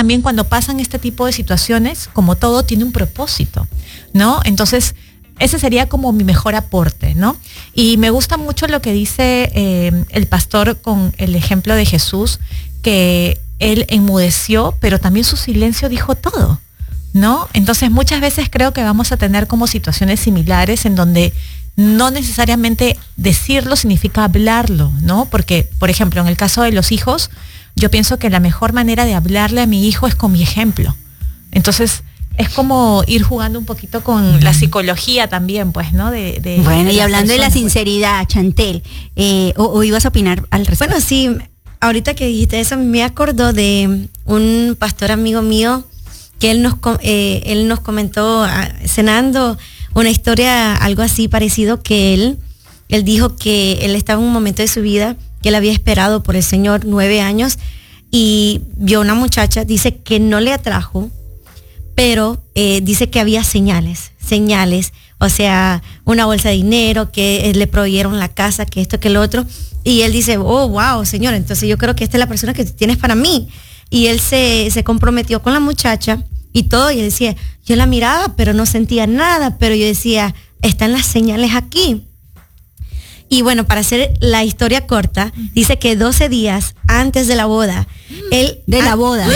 también cuando pasan este tipo de situaciones, como todo, tiene un propósito, ¿no? Entonces, ese sería como mi mejor aporte, ¿no? Y me gusta mucho lo que dice el pastor con el ejemplo de Jesús, que él enmudeció, pero también su silencio dijo todo, ¿no? Entonces muchas veces creo que vamos a tener como situaciones similares en donde no necesariamente decirlo significa hablarlo, ¿no? Porque, por ejemplo, en el caso de los hijos, yo pienso que la mejor manera de hablarle a mi hijo es con mi ejemplo. Entonces, es como ir jugando un poquito con la psicología también, pues, ¿no? Bueno, y hablando de la sinceridad, Chantel, o ibas a opinar al respecto. Bueno, sí, ahorita que dijiste eso, me acordó de un pastor amigo mío que él nos comentó cenando una historia, algo así parecido, que él dijo que él estaba en un momento de su vida que él había esperado por el Señor 9 años y vio una muchacha, dice que no le atrajo, pero dice que había señales, o sea, una bolsa de dinero, que le proveyeron la casa, que esto, que lo otro, y él dice, oh, wow, Señor, entonces yo creo que esta es la persona que tienes para mí, y él se comprometió con la muchacha, y todo, y él decía, yo la miraba, pero no sentía nada, pero yo decía, están las señales aquí. Y bueno, para hacer la historia corta, dice que 12 días antes de la boda, De la boda,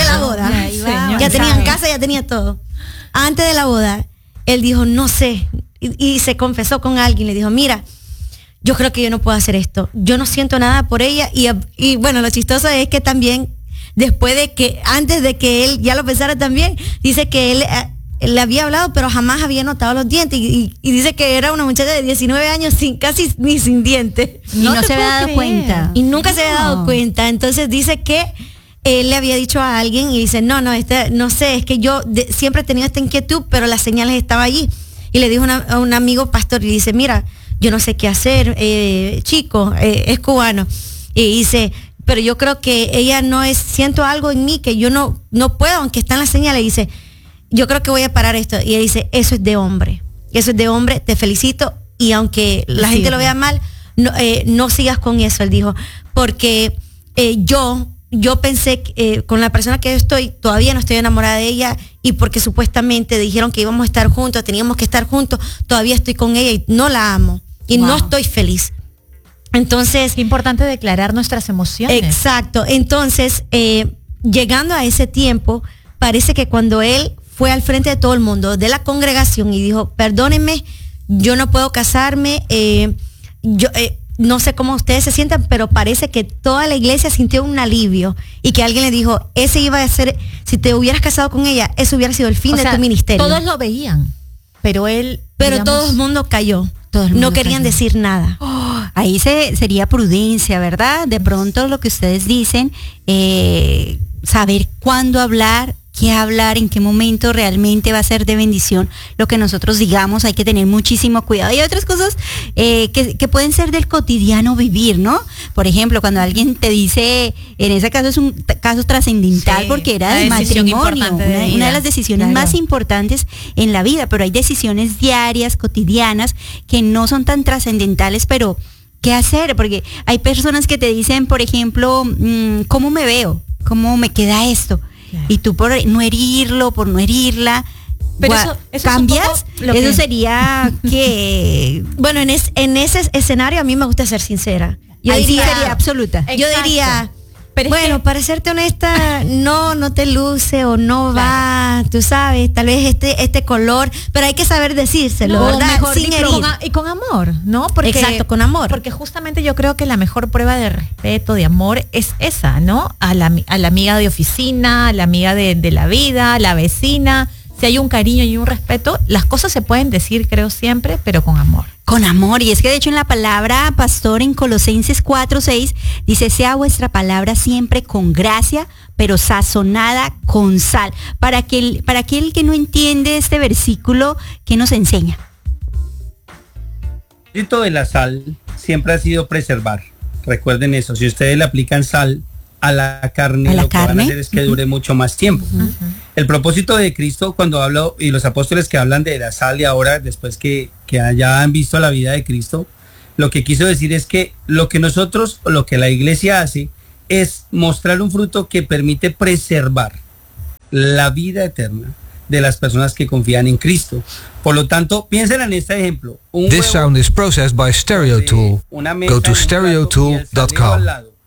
ya tenían casa, ya tenía todo. Antes de la boda, él dijo, no sé, y se confesó con alguien, le dijo, mira, yo creo que yo no puedo hacer esto, yo no siento nada por ella, y bueno, lo chistoso es que también, después de que, antes de que él ya lo pensara también, dice que él le había hablado, pero jamás había notado los dientes, y dice que era una muchacha de 19 años casi ni sin dientes. Y no se había dado cuenta. Y nunca se había dado cuenta. Entonces dice que él le había dicho a alguien y dice, no sé, es que yo siempre he tenido esta inquietud, pero las señales estaban allí. Y le dijo a un amigo pastor y dice, mira, yo no sé qué hacer, chico, es cubano. Y dice, pero yo creo que ella siento algo en mí que yo no puedo, aunque están las señales. Y dice, yo creo que voy a parar esto. Y él dice, eso es de hombre, te felicito, y aunque la gente lo vea mal, no sigas con eso, él dijo, porque yo pensé que con la persona que yo estoy, todavía no estoy enamorada de ella, y porque supuestamente dijeron que íbamos a estar juntos, teníamos que estar juntos, todavía estoy con ella y no la amo, y no estoy feliz. Entonces, es importante declarar nuestras emociones. Exacto. Entonces, llegando a ese tiempo, parece que cuando él fue al frente de todo el mundo, de la congregación, y dijo, perdónenme, yo no puedo casarme, yo no sé cómo ustedes se sientan, pero parece que toda la iglesia sintió un alivio, y que alguien le dijo, ese iba a ser, si te hubieras casado con ella, eso hubiera sido el fin de tu ministerio. Todos lo veían, pero todo el mundo cayó. No querían decir nada. Ahí sería prudencia, ¿verdad? De pronto lo que ustedes dicen, saber cuándo hablar, qué hablar, en qué momento realmente va a ser de bendición lo que nosotros digamos. Hay que tener muchísimo cuidado. Hay otras cosas que pueden ser del cotidiano vivir, ¿no? Por ejemplo, cuando alguien te dice, en ese caso es un caso trascendental, porque era de matrimonio, una de las decisiones más importantes en la vida, pero hay decisiones diarias, cotidianas, que no son tan trascendentales, pero ¿qué hacer? Porque hay personas que te dicen, por ejemplo, ¿cómo me veo? ¿Cómo me queda esto? Y tú por no herirlo, por no herirla, pero eso cambias. Eso sería que, bueno, en ese escenario a mí me gusta ser sincera. Yo diría, sería absoluta. Yo diría, pero bueno, para serte honesta, no te luce o no va, tú sabes, tal vez este color, pero hay que saber decírselo, ¿verdad? Mejor sin herir. Y con amor, ¿no? Exacto, con amor. Porque justamente yo creo que la mejor prueba de respeto, de amor, es esa, ¿no? A la amiga de oficina, a la amiga de la vida, a la vecina. Si hay un cariño y un respeto, las cosas se pueden decir, creo, siempre, pero con amor. Con amor, y es que de hecho en la palabra, pastor, en Colosenses 4:6, dice, sea vuestra palabra siempre con gracia, pero sazonada con sal. Para aquel que no entiende este versículo, ¿qué nos enseña? El propósito de la sal siempre ha sido preservar. Recuerden eso, si ustedes le aplican sal a la carne, lo que van a hacer es que dure mucho más tiempo. El propósito de Cristo, cuando hablo, y los apóstoles que hablan de la sal, y ahora después que ya han visto la vida de Cristo, lo que quiso decir es que lo que la iglesia hace es mostrar un fruto que permite preservar. la vida eterna de las personas que confían en Cristo. Por lo tanto, piensen en este ejemplo. This sound is processed by Stereo Tool. Go to stereotool.com.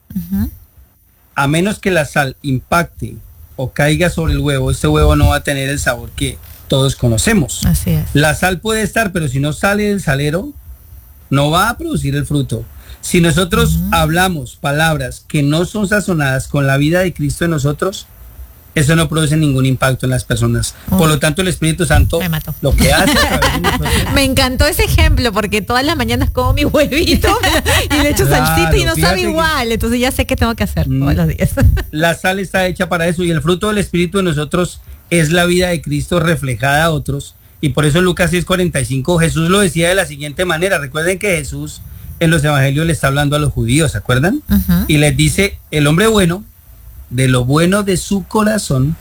A menos que la sal impacte o caiga sobre el huevo, este huevo no va a tener el sabor que todos conocemos. Así es. La sal puede estar, pero si no sale del salero, no va a producir el fruto. Si nosotros hablamos palabras que no son sazonadas con la vida de Cristo en nosotros, eso no produce ningún impacto en las personas. Por lo tanto, el Espíritu Santo lo que hace a través de nosotros. Me encantó ese ejemplo porque todas las mañanas como mi huevito y le echo salsita y no sabe igual. Entonces ya sé qué tengo que hacer todos los días. La sal está hecha para eso y el fruto del Espíritu en nosotros es la vida de Cristo reflejada a otros. Y por eso en Lucas 6:45 Jesús lo decía de la siguiente manera. Recuerden que Jesús en los evangelios le está hablando a los judíos, ¿se acuerdan? Y les dice, el hombre bueno, de lo bueno de su corazón,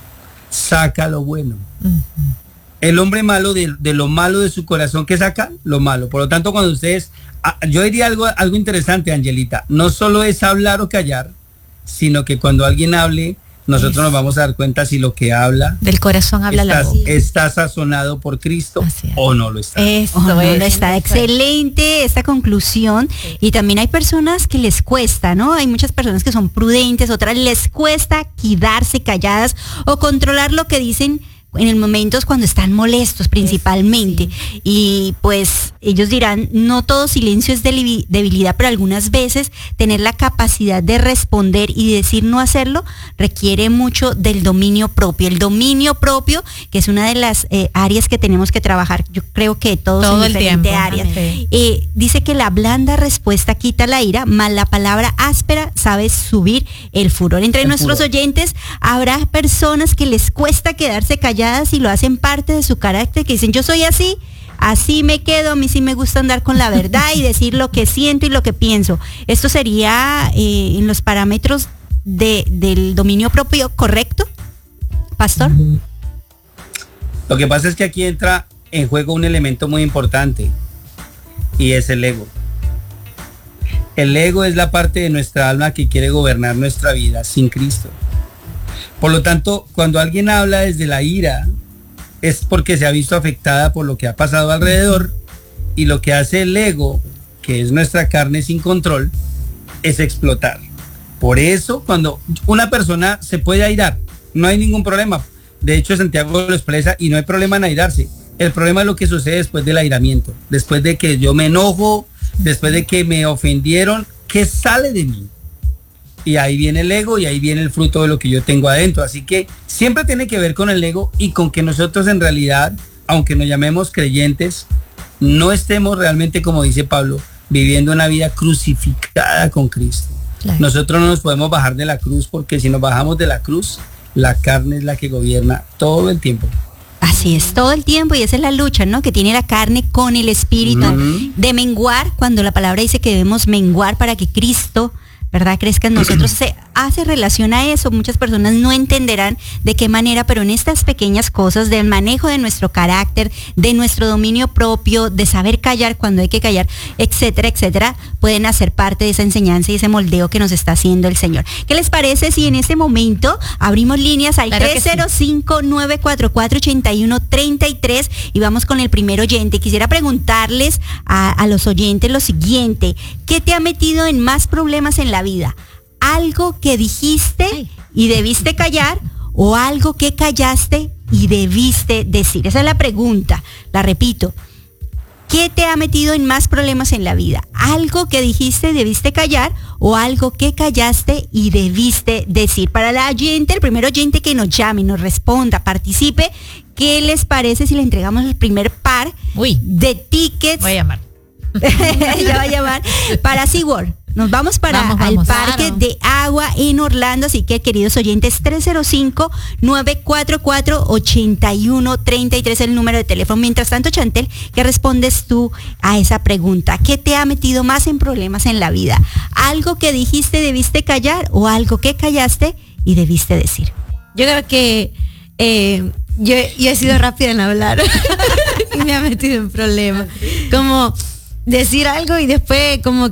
saca lo bueno. El hombre malo, de lo malo de su corazón, ¿qué saca? Lo malo. Por lo tanto, cuando ustedes, yo diría algo interesante, Angelita, no solo es hablar o callar, sino que cuando alguien hable, nosotros nos vamos a dar cuenta si lo que habla del corazón habla la boca. Está sazonado por Cristo o no lo está. Eso no lo está. Excelente esta conclusión. Sí. Y también hay personas que les cuesta, ¿no? Hay muchas personas que son prudentes, otras les cuesta quedarse calladas o controlar lo que dicen en el momentos cuando están molestos principalmente. Sí. Y pues ellos dirán, no todo silencio es debilidad, pero algunas veces tener la capacidad de responder y decir no hacerlo requiere mucho del dominio propio. El dominio propio, que es una de las áreas que tenemos que trabajar, yo creo que todos todo en diferentes áreas. Dice que la blanda respuesta quita la ira, mas la palabra áspera sabe subir el furor. Entre nuestros oyentes habrá personas que les cuesta quedarse calladas y lo hacen parte de su carácter, que dicen yo soy así me quedo, a mí sí me gusta andar con la verdad y decir lo que siento y lo que pienso. Esto sería en los parámetros del dominio propio, ¿correcto, pastor? Lo que pasa es que aquí entra en juego un elemento muy importante y es el ego. El ego es la parte de nuestra alma que quiere gobernar nuestra vida sin Cristo. Por lo tanto, cuando alguien habla desde la ira, es porque se ha visto afectada por lo que ha pasado alrededor, y lo que hace el ego, que es nuestra carne sin control, es explotar. Por eso, cuando una persona se puede airar, no hay ningún problema. De hecho, Santiago lo expresa y no hay problema en airarse. El problema es lo que sucede después del airamiento, después de que yo me enojo, después de que me ofendieron, ¿qué sale de mí? Y ahí viene el ego y ahí viene el fruto de lo que yo tengo adentro. Así que siempre tiene que ver con el ego y con que nosotros en realidad, aunque nos llamemos creyentes, no estemos realmente, como dice Pablo, viviendo una vida crucificada con Cristo. Claro. Nosotros no nos podemos bajar de la cruz, porque si nos bajamos de la cruz, la carne es la que gobierna todo el tiempo. Así es, todo el tiempo, y esa es la lucha, ¿no? Que tiene la carne con el espíritu, de menguar, cuando la palabra dice que debemos menguar para que Cristo, ¿verdad?, crezca en nosotros. Se hace relación a eso. Muchas personas no entenderán de qué manera, pero en estas pequeñas cosas del manejo de nuestro carácter, de nuestro dominio propio, de saber callar cuando hay que callar, etcétera, etcétera, pueden hacer parte de esa enseñanza y ese moldeo que nos está haciendo el Señor. ¿Qué les parece si en este momento abrimos líneas al 305-944-8133 y vamos con el primer oyente? Quisiera preguntarles a los oyentes lo siguiente: ¿qué te ha metido en más problemas en la vida? ¿Algo que dijiste y debiste callar, o algo que callaste y debiste decir? Esa es la pregunta, la repito. ¿Qué te ha metido en más problemas en la vida? ¿Algo que dijiste y debiste callar, o algo que callaste y debiste decir? Para la oyente, el primer oyente que nos llame, nos responda, participe, ¿qué les parece si le entregamos el primer par de tickets? Voy a llamar. Ella va a llamar para SeaWorld. Nos vamos para el parque de agua en Orlando, así que, queridos oyentes, 305-944-8133 el número de teléfono. Mientras tanto, Chantel, ¿qué respondes tú a esa pregunta? ¿Qué te ha metido más en problemas en la vida? ¿Algo que dijiste debiste callar, o algo que callaste y debiste decir? Yo creo que yo he sido rápida en hablar y me ha metido en problemas. Como decir algo y después como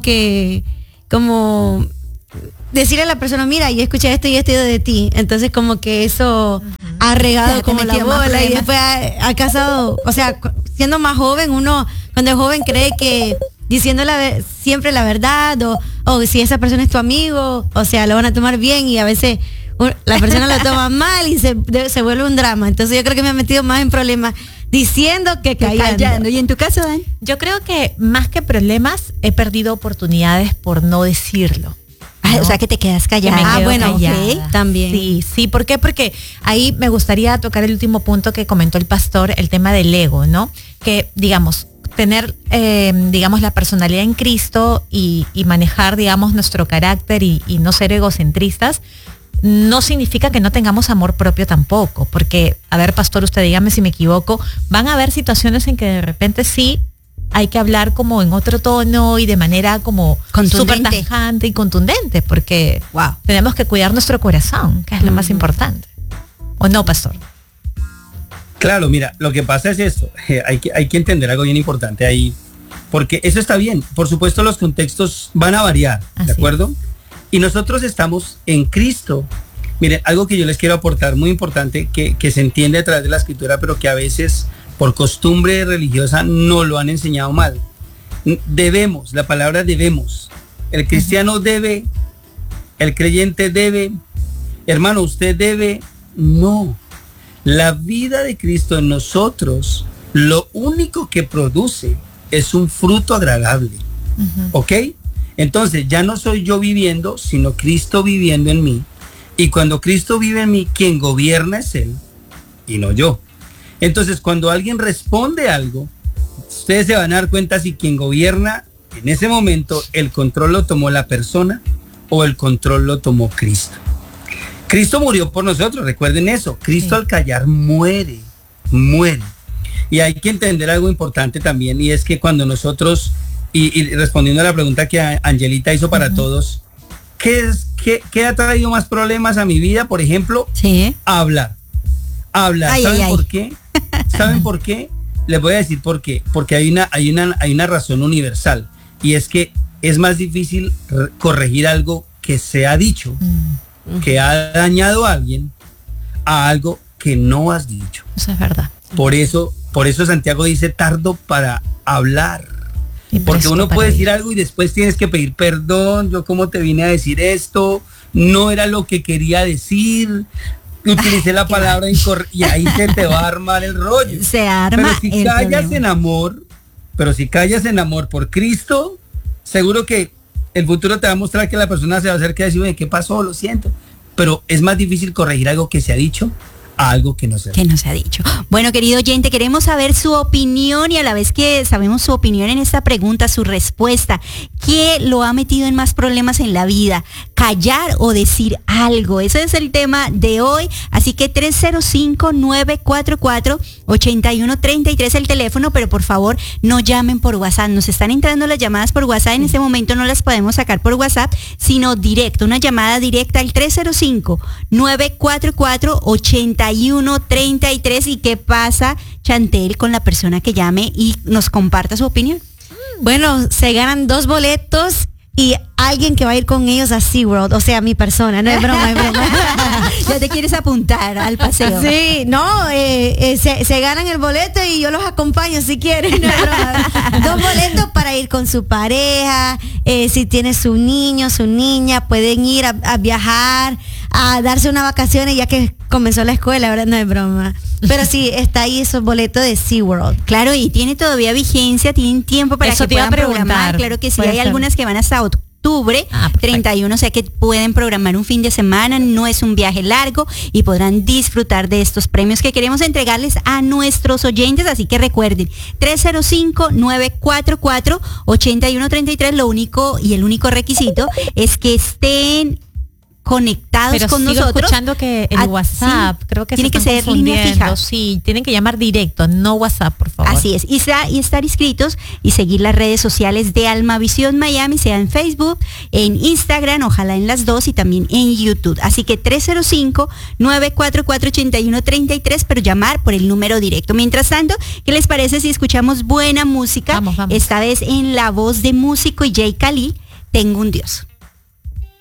decirle a la persona, mira, yo escuché esto y esto de ti. Entonces como que eso ha regado como la bola y después ha casado, o sea, siendo más joven, uno cuando es joven cree que diciendo siempre la verdad o si esa persona es tu amigo, o sea, lo van a tomar bien y a veces la persona lo toma mal y se vuelve un drama. Entonces yo creo que me he metido más en problemas diciendo que callando. ¿Y en tu caso, Dan? Yo creo que más que problemas he perdido oportunidades por no decirlo. ¿No? O sea, que te quedas callada. Bueno, callada. Okay, también. Sí, ¿por qué? Porque ahí me gustaría tocar el último punto que comentó el pastor, el tema del ego, ¿no? Que, digamos, tener, digamos, la personalidad en Cristo y manejar, digamos, nuestro carácter y no ser egocentristas, no significa que no tengamos amor propio tampoco, porque, a ver, pastor, usted dígame si me equivoco, van a haber situaciones en que de repente sí hay que hablar como en otro tono y de manera como súper tajante y contundente, porque tenemos que cuidar nuestro corazón, que es lo más importante. ¿O no, pastor? Claro, mira, lo que pasa es esto, hay que entender algo bien importante ahí, porque eso está bien, por supuesto los contextos van a variar, ¿de acuerdo? Y nosotros estamos en Cristo. Miren, algo que yo les quiero aportar muy importante, que se entiende a través de la escritura, pero que a veces por costumbre religiosa no lo han enseñado mal. Debemos, la palabra debemos. El cristiano debe, el creyente debe, hermano, usted debe, no. La vida de Cristo en nosotros, lo único que produce es un fruto agradable. ¿Ok? Entonces, ya no soy yo viviendo, sino Cristo viviendo en mí. Y cuando Cristo vive en mí, quien gobierna es Él y no yo. Entonces, cuando alguien responde algo, ustedes se van a dar cuenta si quien gobierna en ese momento, el control lo tomó la persona o el control lo tomó Cristo. Cristo murió por nosotros, recuerden eso. Cristo al callar muere. Y hay que entender algo importante también, y es que cuando nosotros, y respondiendo a la pregunta que Angelita hizo para todos, ¿qué ha traído más problemas a mi vida? Por ejemplo, hablar. ¿Saben por qué? ¿Saben por qué? Les voy a decir por qué. Porque hay una razón universal, y es que es más difícil corregir algo que se ha dicho, que ha dañado a alguien, a algo que no has dicho. Eso es verdad. Por eso Santiago dice tardo para hablar. Porque uno puede decir algo y después tienes que pedir perdón. Yo cómo te vine a decir esto, no era lo que quería decir, utilicé la palabra incorrecta, y ahí te va a armar el rollo. Se arma. Pero si callas en amor por Cristo, seguro que el futuro te va a mostrar que la persona se va a acercar y decir, oye, ¿qué pasó? Lo siento. Pero es más difícil corregir algo que se ha dicho a algo que no se ha dicho. Bueno, querido oyente, queremos saber su opinión, y a la vez que sabemos su opinión en esta pregunta, su respuesta. ¿Qué lo ha metido en más problemas en la vida? ¿Callar o decir algo? Ese es el tema de hoy. Así que 305-944-8133 el teléfono, pero por favor no llamen por WhatsApp. Nos están entrando las llamadas por WhatsApp. En este momento no las podemos sacar por WhatsApp, sino directo, una llamada directa al 305-944-8133. ¿Y qué pasa, Chantel, con la persona que llame y nos comparta su opinión? Bueno, se ganan 2 boletos y alguien que va a ir con ellos a SeaWorld, o sea, mi persona, no es broma, es broma. ¿Ya te quieres apuntar al paseo? Sí, no, se ganan el boleto y yo los acompaño si quieren, no es broma. 2 boletos para ir con su pareja, si tiene su niño, su niña, pueden ir a viajar, a darse unas vacaciones ya que comenzó la escuela, ¿verdad? No es broma. Pero sí, está ahí esos boletos de SeaWorld. Claro, y tiene todavía vigencia, tienen tiempo para que puedan programar. Claro que sí, hay algunas que van hasta octubre 31, o sea que pueden programar un fin de semana, no es un viaje largo y podrán disfrutar de estos premios que queremos entregarles a nuestros oyentes. Así que recuerden, 305-944-8133, lo único y el único requisito es que estén conectados con nosotros. Escuchando que el WhatsApp, creo que tiene que ser línea fija. Sí, tienen que llamar directo, no WhatsApp, por favor. Así es, y estar inscritos y seguir las redes sociales de Almavisión Miami, sea en Facebook, en Instagram, ojalá en las dos, y también en YouTube. Así que 305-944-8133, pero llamar por el número directo. Mientras tanto, ¿qué les parece si escuchamos buena música? Vamos. Esta vez en la voz de Músico y Jay Khalil, Tengo un Dios.